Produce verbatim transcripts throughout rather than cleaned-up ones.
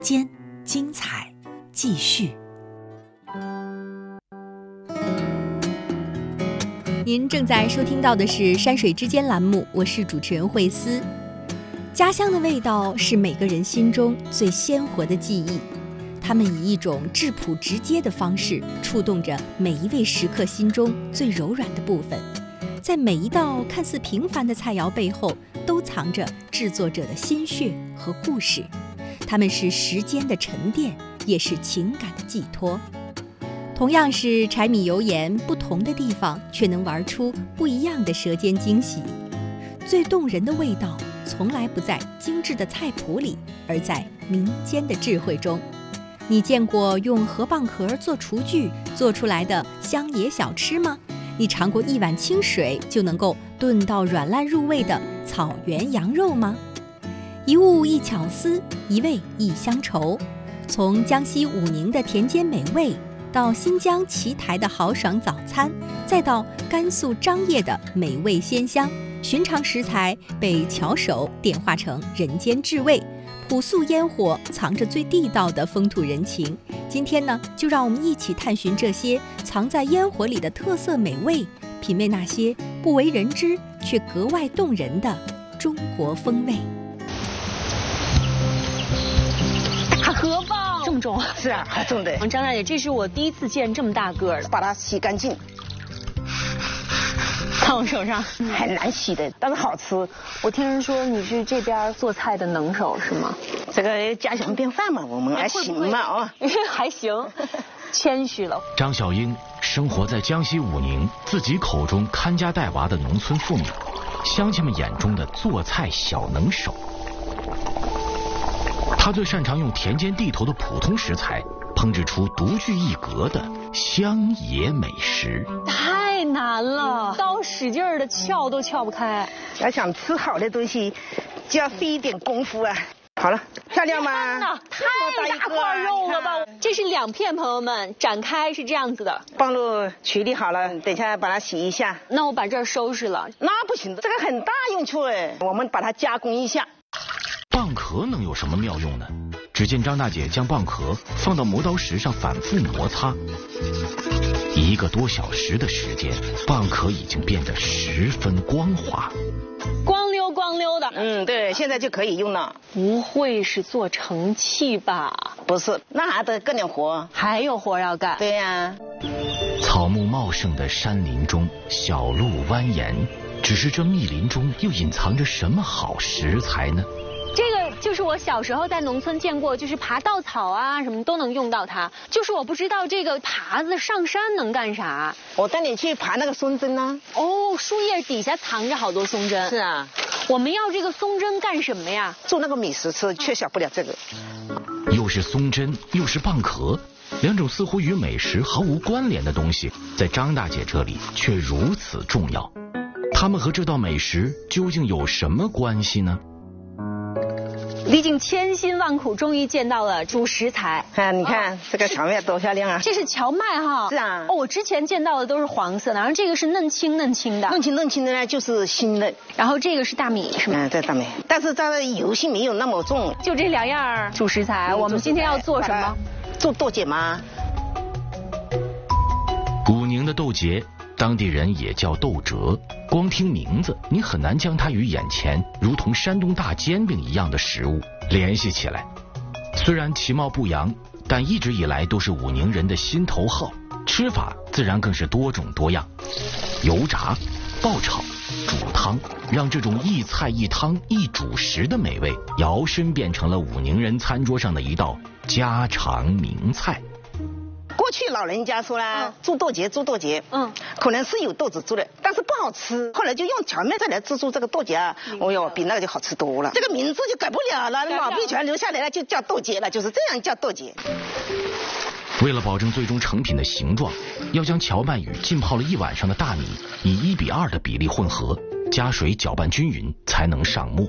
间精彩继续。您正在收听到的是山水之间栏目，我是主持人慧思。家乡的味道是每个人心中最鲜活的记忆，它们以一种质朴直接的方式触动着每一位食客心中最柔软的部分。在每一道看似平凡的菜肴背后，都藏着制作者的心血和故事。它们是时间的沉淀，也是情感的寄托。同样是柴米油盐，不同的地方却能玩出不一样的舌尖惊喜。最动人的味道从来不在精致的菜谱里，而在民间的智慧中。你见过用河蚌壳做厨具做出来的乡野小吃吗？你尝过一碗清水就能够炖到软烂入味的草原羊肉吗？一物一巧思，一味一乡愁。从江西武宁的田间美味，到新疆奇台的豪爽早餐，再到甘肃张掖的美味鲜香，寻常食材被巧手点化成人间至味，朴素烟火藏着最地道的风土人情。今天呢，就让我们一起探寻这些藏在烟火里的特色美味，品味那些不为人知却格外动人的中国风味。 河蚌这么重？ 是啊，好重的。 张大姐，这是我第一次见这么大个的， 把它洗干净。 看我手上， 很难洗的，但是好吃。 我听人说你是这边做菜的能手是吗？ 这个家常便饭嘛，我们还行嘛啊， 还行，谦虚了。 张小英生活在江西武宁，自己口中看家带娃的农村妇女，乡亲们眼中的做菜小能手。他最擅长用田间地头的普通食材，烹制出独具一格的乡野美食。 太难了，刀使劲的撬都撬不开。 要想吃好的东西，就要费一点功夫啊。好了，漂亮吗？ 太大块肉了吧！这是两片，朋友们，展开是这样子的。 放入处理好了，等一下把它洗一下。 那我把这儿收拾了。 那不行的，这个很大用处哎，我们把它加工一下。 蚌壳能有什么妙用呢？只见张大姐将蚌壳放到磨刀石上反复摩擦，一个多小时的时间，蚌壳已经变得十分光滑， 光溜光溜的。 嗯，对，现在就可以用了。 不会是做成器吧？ 不是，那还得干点活， 还有活要干。 对呀、啊。 草木茂盛的山林中，小路蜿蜒，只是这密林中又隐藏着什么好食材呢？ 这个就是我小时候在农村见过，就是爬稻草啊，什么都能用到它。就是我不知道这个耙子上山能干啥。 我带你去爬那个松针呢、 啊。哦，树叶底下藏着好多松针。 是啊。 我们要这个松针干什么呀？ 做那个美食吃，缺少不了这个。 又是松针，又是蚌壳，两种似乎与美食毫无关联的东西，在张大姐这里却如此重要。它们和这道美食究竟有什么关系呢？ 历尽千辛万苦，终于见到了主食材。 啊，你看、哦、这个荞麦多漂亮啊！ 这是荞麦哈。 是啊。 哦，我之前见到的都是黄色的，然后这个是嫩青嫩青的。 嫩青嫩青的呢，就是新的。 然后这个是大米，是吗？ 嗯，这大米，但是它的油性没有那么重。 就这两样主食材，嗯、我们今天要做什么？ 做豆角吗？ 武宁的豆节，当地人也叫豆折。光听名字，你很难将它与眼前如同山东大煎饼一样的食物联系起来。虽然其貌不扬，但一直以来都是武宁人的心头好，吃法自然更是多种多样。油炸、爆炒、煮汤，让这种一菜一汤一主食的美味摇身变成了武宁人餐桌上的一道家常名菜。 过去老人家说啦，嗯、做豆节做豆节，嗯，可能是有豆子做的，但是不好吃。后来就用荞麦再来制作这个豆节啊，哦哟，比那个就好吃多了。这个名字就改不了了，老辈传留下来了，就叫豆节了，就是这样叫豆节。 为了保证最终成品的形状，要将荞麦与浸泡了一晚上的大米以一比二的比例混合，加水搅拌均匀，才能上沫。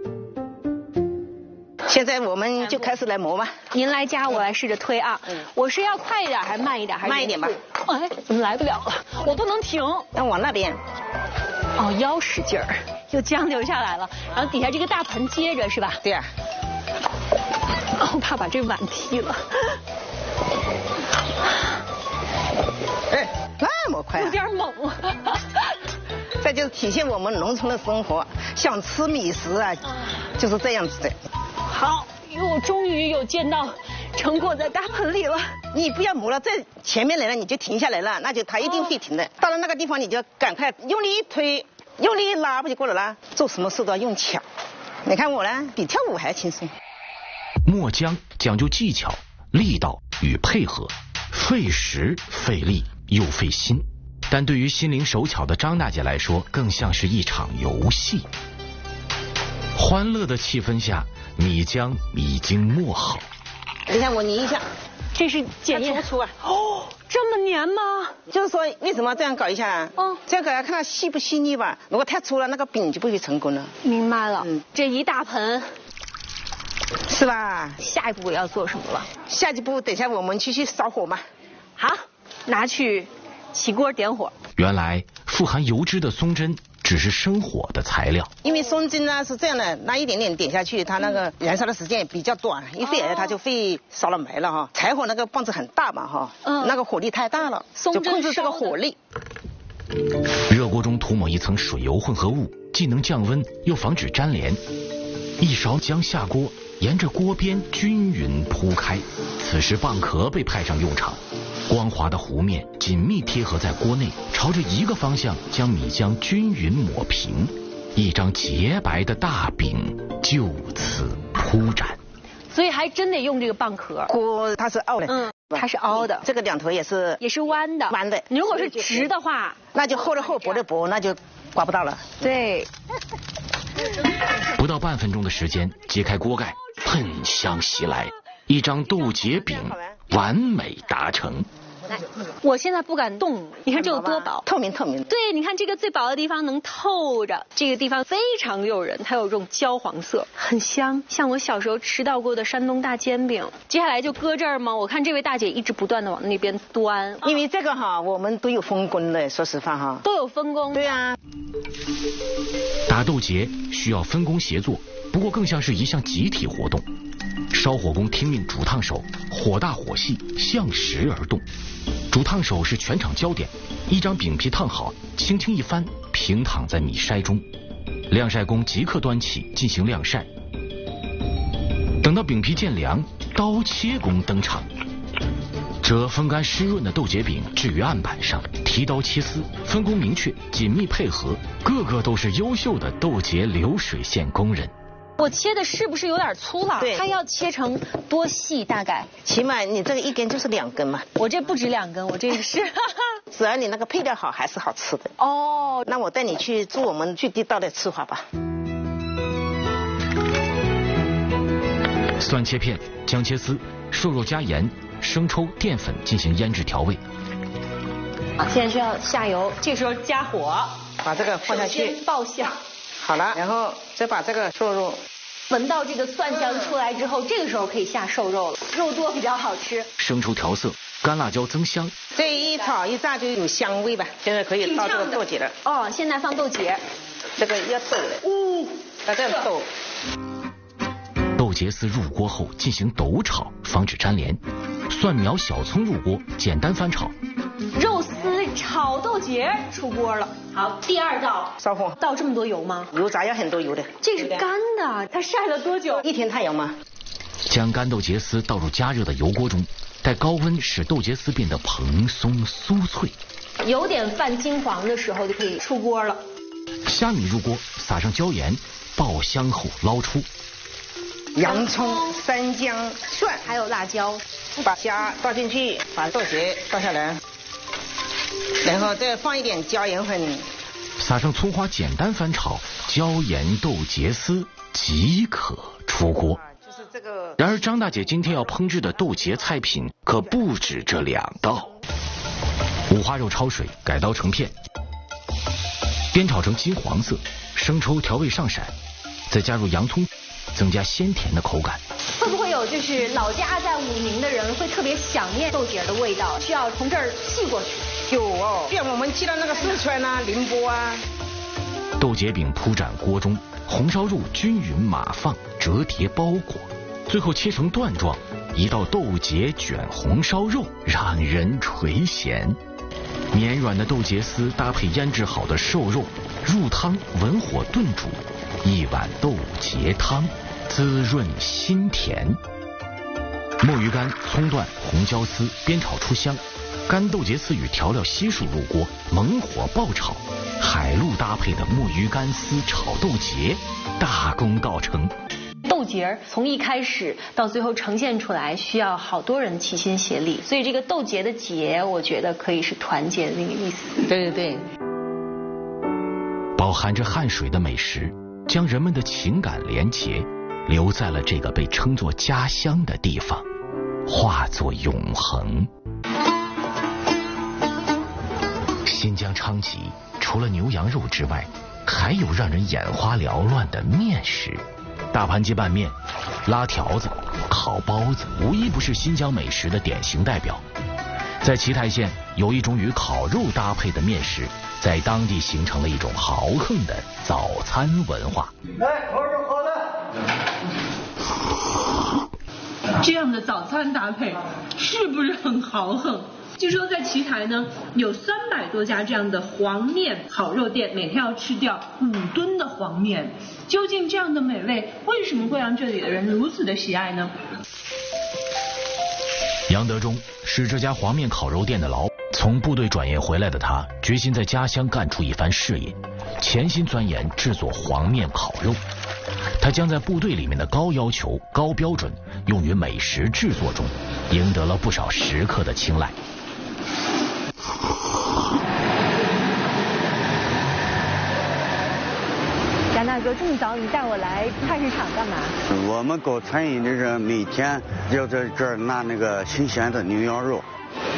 现在我们就开始来磨吧。 您来夹，我来试着推啊。嗯，我是要快一点还是慢一点？还是慢一点吧。 哎，怎么来不了了？我不能停。 那往那边。 哦，腰使劲儿，又江流下来了。然后底下这个大盆接着是吧？ 对呀、啊。 我怕把这碗踢了。 哎，那么快、啊？ 有点猛。 这就是体现我们农村的生活，想吃米食啊，就是这样子的。 好，我终于有见到成果在大盆里了。 你不要磨了，在前面来了你就停下来了，那就它一定会停的。哦、到了那个地方你就赶快用力一推，用力一拉，不就过来了？做什么事都要用巧。你看我呢，比跳舞还轻松。 磨浆讲究技巧、力道与配合，费时费力又费心。但对于心灵手巧的张大姐来说，更像是一场游戏。欢乐的气氛下，米浆已经磨好。 你看我拧一下， 这是检验出啊。 哦，这么黏吗？ 就是说，为什么这样搞一下啊？哦，这样搞要看它细不细腻吧。如果太粗了，那个饼就不会成功了。 明白了。嗯，这一大盆， 是吧？ 下一步要做什么了？ 下一步，等一下我们继续烧火嘛。 好，拿去起锅点火。 原来富含油脂的松针只是生火的材料， 因为松针呢是这样的，那一点点点下去，它那个燃烧的时间也比较短，一会儿它就会烧了没了哈。柴火那个棒子很大嘛哈，嗯，那个火力太大了，就控制这个火力。 热锅中涂抹一层水油混合物，既能降温又防止粘连。一勺浆下锅，沿着锅边均匀铺开。此时蚌壳被派上用场。光滑的弧面紧密贴合在锅内，朝着一个方向将米浆均匀抹平，一张洁白的大饼就此铺展。 所以还真得用这个蚌壳。 锅它是凹的，嗯， 它是凹的， 这个两头也是也是弯的， 弯的。 你如果是直的话， 那就厚的厚，薄的薄，那就刮不到了。 对。 不到半分钟的时间，揭开锅盖，喷香袭来，一张豆结饼完美达成。 我现在不敢动，你看这有多薄， 透明透明。 对，你看这个最薄的地方能透着，这个地方非常诱人，它有这种焦黄色，很香，像我小时候吃到过的山东大煎饼。接下来就搁这儿吗？我看这位大姐一直不断的往那边端， 因为这个哈，我们都有分工的，说实话哈， 都有分工。 对啊， 打豆结需要分工协作，不过更像是一项集体活动。烧火工听命煮烫手，火大火细，向时而动。煮烫手是全场焦点，一张饼皮烫好，轻轻一翻，平躺在米筛中。晾晒工即刻端起进行晾晒。等到饼皮渐凉，刀切工登场。这风干湿润的豆结饼置于案板上，提刀切丝，分工明确，紧密配合，个个都是优秀的豆结流水线工人。 我切的是不是有点粗了？ 对， 它要切成多细？大概起码你这个一根就是两根嘛。 我这不止两根，我这个是。 只要你那个配料好，还是好吃的。 哦， 那我带你去做我们最地道的吃法吧。 蒜切片，姜切丝，瘦肉加盐、生抽、淀粉进行腌制调味。 啊，现在需要下油，这时候加火， 把这个放下去， 爆香。 好了，然后再把这个瘦肉， 闻到这个蒜香出来之后，这个时候可以下瘦肉了，肉多比较好吃。 生抽调色，干辣椒增香。 这一炒一炸就有香味吧。现在可以倒这个豆结了。 哦，现在放豆结， 这个要豆的。呜、哦，要这样豆。 豆结丝入锅后进行抖炒，防止粘连。蒜苗、小葱入锅，简单翻炒。 肉丝炒豆结出锅了。好，第二道烧火， 倒这么多油吗？ 油炸要很多油的。 这是干的，它晒了多久？ 一天太阳吗？ 将干豆结丝倒入加热的油锅中，待高温使豆结丝变得蓬松酥脆， 有点泛金黄的时候就可以出锅了。 虾米入锅，撒上椒盐，爆香后捞出。 洋葱、三姜、蒜， 还有辣椒， 把虾倒进去，把豆结倒下来，然后再放一点椒盐粉， 撒上葱花，简单翻炒，椒盐豆结丝即可出锅。 就是这个。 然而张大姐今天要烹制的豆结菜品可不止这两道。五花肉焯水，改刀成片，煸炒成金黄色，生抽调味上色，再加入洋葱，增加鲜甜的口感。 会不会有就是老家在武宁的人会特别想念豆结的味道，需要从这儿寄过去？ 有哦，像我们寄到那个四川啊、宁波啊。 豆结饼铺展锅中，红烧肉均匀码放，折叠包裹， 最后切成段状，一道豆结卷红烧肉，让人垂涎。绵软的豆结丝搭配腌制好的瘦肉，入汤文火炖煮，一碗豆结汤，滋润心甜。墨鱼干、葱段、红椒丝煸炒出香，干豆结丝与调料悉数入锅，猛火爆炒，海陆搭配的墨鱼干丝炒豆结，大功告成。 豆结从一开始到最后呈现出来，需要好多人齐心协力，所以这个豆结的结，我觉得可以是团结的那个意思。 对对对， 饱含着汗水的美食，将人们的情感连结，留在了这个被称作家乡的地方，化作永恒。新疆昌吉除了牛羊肉之外，还有让人眼花缭乱的面食。大盘鸡拌面、拉条子、烤包子，无一不是新疆美食的典型代表。在奇泰县，有一种与烤肉搭配的面食，在当地形成了一种豪横的早餐文化。 来，烤肉好了。这样的早餐搭配是不是很豪横？据说在奇台呢，有三百多家这样的黄面烤肉店，每天要吃掉五吨的黄面。究竟这样的美味为什么会让这里的人如此的喜爱呢？ 杨德忠是这家黄面烤肉店的老板，从部队转业回来的他，决心在家乡干出一番事业，潜心钻研制作黄面烤肉。他将在部队里面的高要求、高标准用于美食制作中，赢得了不少食客的青睐。 杨大哥，这么早你带我来菜市场干嘛？ 我们搞餐饮的人每天要在这儿拿那个新鲜的牛羊肉，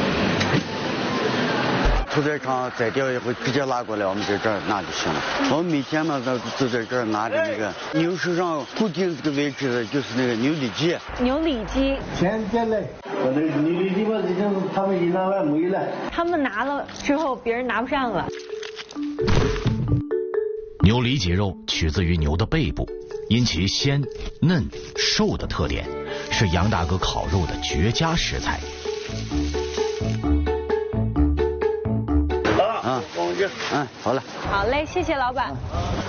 屠宰场宰掉以后直接拉过来，我们在这儿拿就行了。我们每天嘛都都在这儿拿着那个牛身上固定这个位置的就是那个牛里脊。 牛里脊。 天天来，我那个牛里脊嘛已经他们已经拿完没了。 他们拿了之后，别人拿不上了。 牛里脊肉取自于牛的背部，因其鲜、嫩、瘦的特点，是杨大哥烤肉的绝佳食材。 好了，啊，嗯，好了。 好嘞，谢谢老板。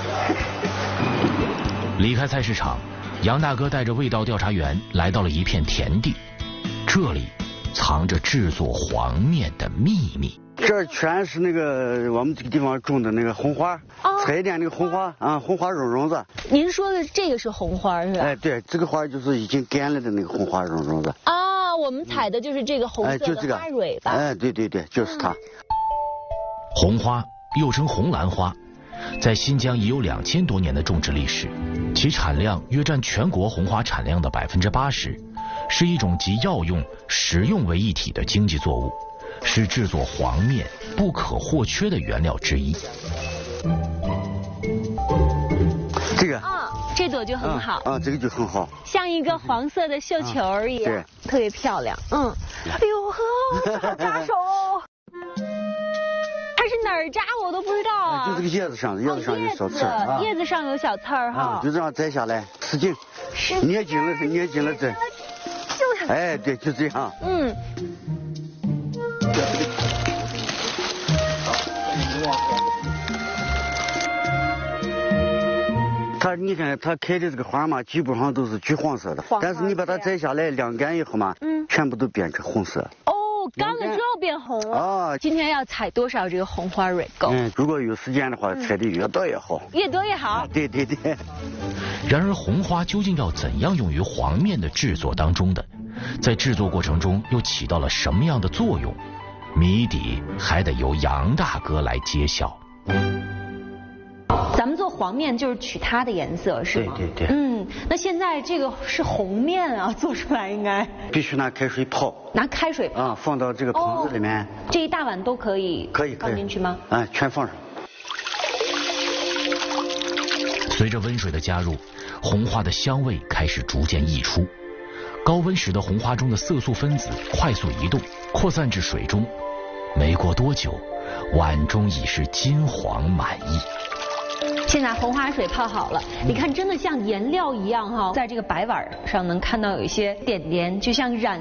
离开菜市场，杨大哥带着味道调查员来到了一片田地，这里藏着制作黄面的秘密。 这全是那个我们这个地方种的那个红花，哦、采点那个红花啊，红花绒绒子。 您说的这个是红花是吧？ 哎，对，这个花就是已经干了的那个红花绒绒子。 啊，我们采的就是这个红色的花蕊吧？ 哎，对对对，就是它。 红花又称红兰花，在新疆已有两千多年的种植历史，其产量约占全国红花产量的百分之八十，是一种集药用、食用为一体的经济作物。是制作黄面不可或缺的原料之一。 这个啊、哦，这朵就很好啊、嗯，这个就很好， 像一个黄色的绣球儿一样，嗯、对，特别漂亮。嗯，哎呦呵，好扎手哦！它是哪儿扎我都不知道啊。 就这个叶子上，叶子上有小刺儿、 啊，叶子上有小刺儿哈、 啊。就这样摘下来，使劲，捏紧了，捏紧了摘。 就哎，对，就这样。 嗯。 它你看它开的这个花嘛，基本上都是橘黄色的，但是你把它摘下来晾干以后嘛，嗯，全部都变成红色。 哦，干了之后变红了。啊，今天要采多少这个红花蕊够？ 嗯，如果有时间的话，采的越多越好。 越多越好。 啊、对对对。 然而，红花究竟要怎样用于黄面的制作当中的？在制作过程中又起到了什么样的作用？谜底还得由杨大哥来揭晓。 咱们做黄面就是取它的颜色是吗？ 对对对。 嗯，那现在这个是红面啊，做出来应该必须拿开水泡。 拿开水泡啊，放到这个盆子里面。哦、 这一大碗都可以。 可以放进去吗？ 啊，全放上。 随着温水的加入，红花的香味开始逐渐溢出。高温使得红花中的色素分子快速移动，扩散至水中。没过多久，碗中已是金黄满溢。 现在红花水泡好了，你看真的像颜料一样哈，在这个白碗上能看到有一些点点，就像染